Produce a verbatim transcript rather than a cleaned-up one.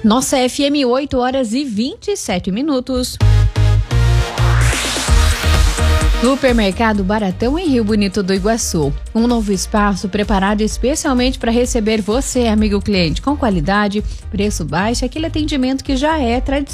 Nossa F M, oito horas e vinte e sete minutos. Supermercado Baratão em Rio Bonito do Iguaçu. Um novo espaço preparado especialmente para receber você, amigo cliente, com qualidade, preço baixo, aquele atendimento que já é tradicional.